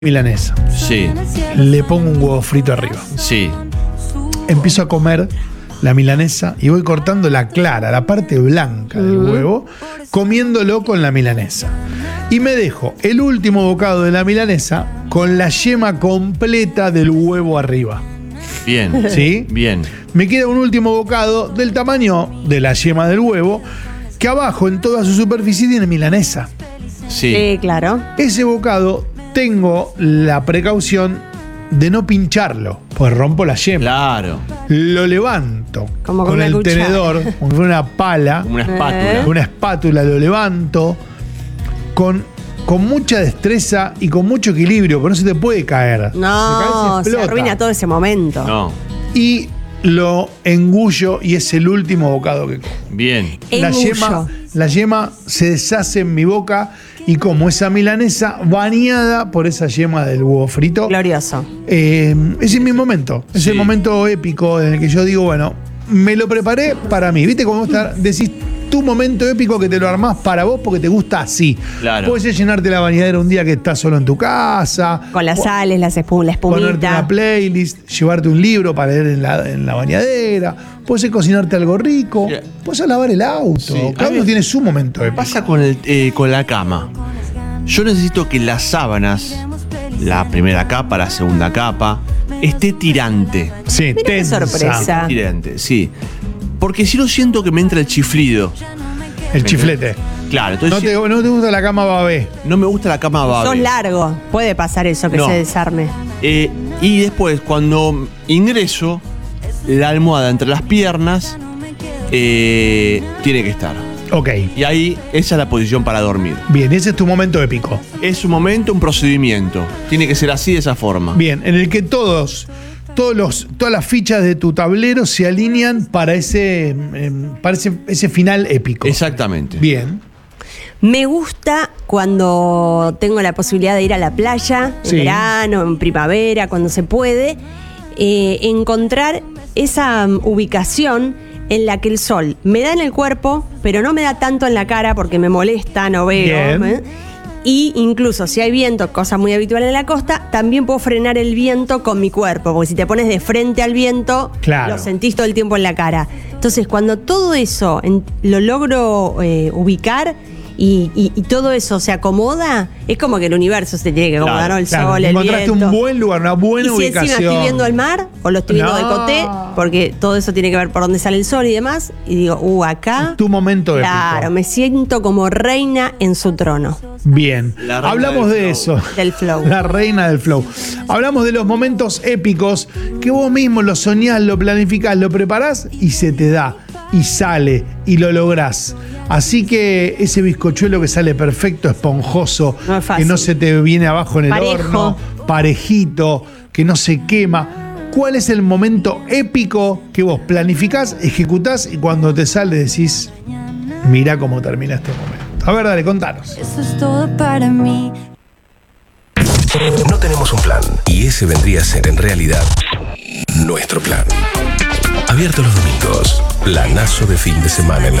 milanesa. Sí, Le pongo un huevo frito arriba. sí. Empiezo a comer la milanesa y voy cortando la clara, la parte blanca del huevo, comiéndolo con la milanesa. Y me dejo el último bocado de la milanesa con la yema completa del huevo arriba. Bien. ¿Sí? Bien. Me queda un último bocado del tamaño de la yema del huevo, que abajo en toda su superficie tiene milanesa. Sí. Sí, claro. Ese bocado tengo la precaución de no pincharlo, pues rompo la yema. Claro. Lo levanto Como con con una el cuchara. tenedor, como si fuera una pala, Como una espátula. con una espátula lo levanto con mucha destreza y con mucho equilibrio, porque no se te puede caer. No, se se explota. arruina todo ese momento. No. Y lo engullo y es el último bocado que como. Bien. Engullo. La yema se deshace en mi boca y como esa milanesa bañada por esa yema del huevo frito. Glorioso. Ese es mi momento. Es el Sí. momento épico en el que yo digo, bueno, me lo preparé para mí. ¿Viste cómo decís tu momento épico que te lo armás para vos porque te gusta así? Claro. Puedes ser llenarte la bañadera un día que estás solo en tu casa. Con las sales, la Ponerte espumita. una playlist, llevarte un libro para leer en la bañadera. Puedes ser cocinarte algo rico. Sí. Puedes ir a lavar el auto. Sí. Cada A uno mí- tiene su momento ¿Qué épico. pasa con la cama? Yo necesito que las sábanas, la primera capa, la segunda capa, esté tirante. Sí, Mira qué tensa. sorpresa. Tirante, sí. Porque si no siento que me entra el chiflido. El chiflete. Claro, No entonces te gusta la cama babé. no me gusta la cama Sos babe. largo. Puede pasar eso, que No. se desarme. Y después, cuando ingreso, la almohada entre las piernas tiene que estar. Ok. Y ahí, esa es la posición para dormir. Bien, ese es tu momento épico. Es un momento, un procedimiento. Tiene que ser así, de esa forma. Bien, en el que todas las fichas de tu tablero se alinean para ese final épico. Exactamente. Bien. Me gusta cuando tengo la posibilidad de ir a la playa, en Sí. verano, en primavera, cuando se puede, encontrar esa ubicación en la que el sol me da en el cuerpo, pero no me da tanto en la cara porque me molesta, no veo. Bien. Y incluso si hay viento, cosa muy habitual en la costa, también puedo frenar el viento con mi cuerpo, porque si te pones de frente al viento, Claro. lo sentís todo el tiempo en la cara. Entonces, cuando todo eso lo logro ubicar y todo eso se acomoda, es como que el universo se tiene que acomodar, Claro, ¿no? El Claro, sol, el encontraste viento. un buen lugar, una buena Y si encima ubicación. estoy viendo el mar o lo estoy viendo de No. coté, porque todo eso tiene que ver por dónde sale el sol y demás, y digo, acá, Tu momento claro, épico. me siento como reina en su trono Bien. La reina Hablamos del de flow. eso. del flow. La reina del flow. Hablamos de los momentos épicos que vos mismo lo soñás, lo planificás, lo preparás y se te da. Y sale y lo lográs. Así que ese bizcochuelo que sale perfecto, esponjoso, No es fácil. que no se te viene abajo en el Parejo. horno, parejito, que no se quema. ¿Cuál es el momento épico que vos planificás, ejecutás y cuando te sale decís, mirá cómo termina este momento? A ver, dale, contanos. Eso es todo para mí. No tenemos un plan y ese vendría a ser en realidad nuestro plan. Abierto los domingos, planazo de fin de semana en la